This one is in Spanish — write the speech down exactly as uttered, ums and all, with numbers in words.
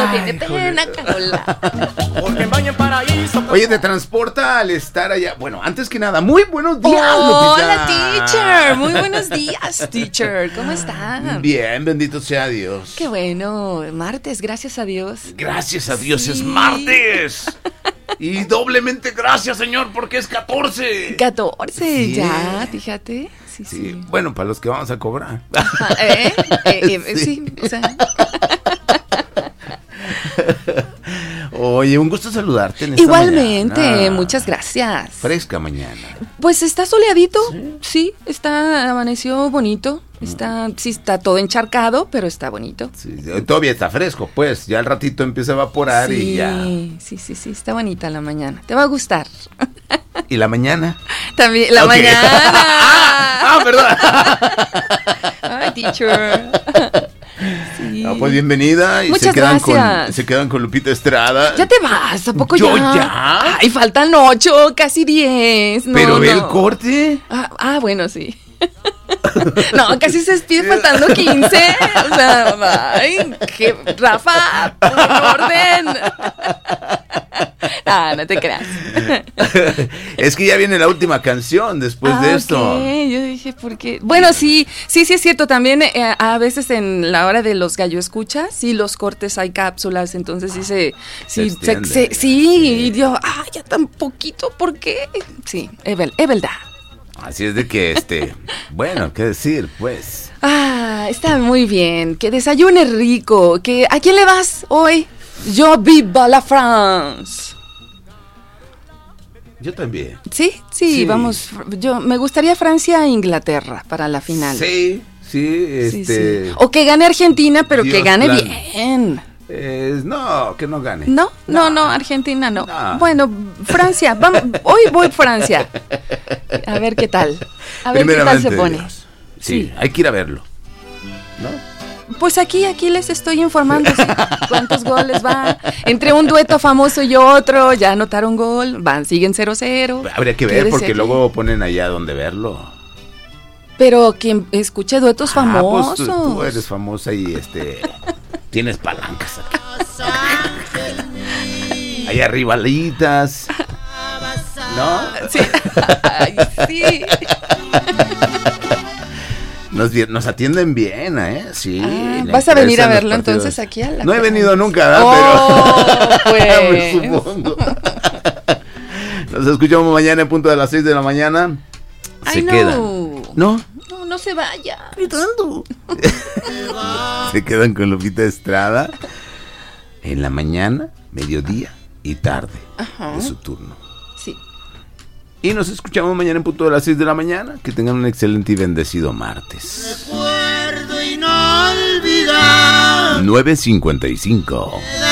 no tiene pena, Carola. Porque en Baño en Paraíso. Oye, te transporta al estar allá. Bueno, antes que nada, muy buenos días, Hola, Lupita. teacher. Muy buenos días, teacher. ¿Cómo están? Bien, bendito sea Dios. Qué bueno. Martes, gracias a Dios. Gracias a Dios, Sí. es martes. Y doblemente gracias, Señor, porque es catorce. catorce, Sí. ya, fíjate. Sí, Sí, sí. bueno, para los que vamos a cobrar. Ah, ¿eh? Eh, eh, Sí. sí, o sea. Oye, un gusto saludarte en esta Igualmente, mañana. muchas gracias. Fresca mañana. Pues está soleadito, sí, sí está, amaneció bonito, está, sí está todo encharcado, pero está bonito. Sí, todavía está fresco, pues. Ya al ratito empieza a evaporar Sí, y ya. sí, sí, sí, está bonita la mañana. Te va a gustar. ¿Y la mañana? También, la Ok. mañana. ah, perdón. Ay, teacher. Sí. Ah, pues bienvenida. Y Muchas se quedan gracias. Con, se quedan con Lupita Estrada. Ya te vas, ¿a poco ¿Yo ya? ya? Ay, faltan ocho, casi diez. No, Pero ve no. el corte. Ah, ah, bueno, sí. No, casi se despide faltando quince. O sea, ay, que, Rafa, pon orden. Ah, no te creas. Es que ya viene la última canción después Ah, de esto. ok. Yo dije, ¿por qué? Bueno, sí, sí, sí es cierto. También eh, a veces en la hora de los gallo escuchas, sí, los cortes hay cápsulas, entonces sí se, sí, Se se- extiende. se- sí, y yo, ah, ya tan poquito, ¿por qué? Sí, es, vel- es verdad. Así es de que, este, bueno, qué decir, pues. Ah, está muy bien. Que desayune rico. Que, ¿a quién le vas hoy? Yo viva la France. Yo también. Sí, sí, Sí. vamos. Yo me gustaría Francia e Inglaterra para la final. Sí, sí, Sí, este. sí. O que gane Argentina, pero Dios que gane plan. bien. eh, no, que no gane. No, no, no, Argentina no. No. Bueno, Francia, vamos, hoy voy Francia. A ver qué tal. A ver qué tal se Primeramente, pone. Dios. Sí, Sí. hay que ir a verlo. ¿No? Pues aquí, aquí les estoy informando sí, cuántos goles van. Entre un dueto famoso y otro, ya anotaron gol, van, siguen cero cero. Habría que ver Quédese porque aquí. luego ponen allá donde verlo. Pero quien escuche duetos Ah, famosos. pues tú, tú eres famosa y este tienes palancas aquí. Hay rivalitas. ¿No? Sí. Ay, sí. Nos, vi- nos atienden bien, ¿eh? Sí. Ah, la ¿vas a venir empresa a en los verlo partidos. entonces aquí a la No he casa? venido nunca, ¿verdad? Oh, Pero pues. me supongo. Nos escuchamos mañana en punto de las seis de la mañana. Se Ay, no. quedan. ¿No? No, no se vaya. Gritando. Se quedan con Lupita Estrada en la mañana, mediodía y tarde Ajá. de su turno. Sí. Y nos escuchamos mañana en punto de las seis de la mañana. Que tengan un excelente y bendecido martes. Recuerdo inolvidable. nueve cincuenta y cinco. Da